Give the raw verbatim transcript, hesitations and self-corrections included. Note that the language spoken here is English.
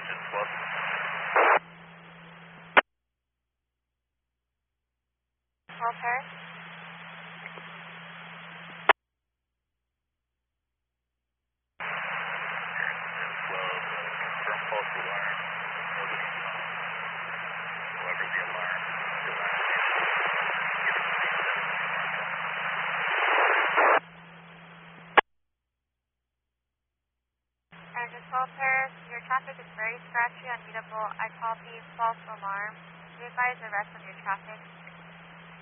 twelve Paris. Engine twelve Paris, your traffic is very scratchy, unreadable. I copy false alarm. Be advised the rest of your traffic.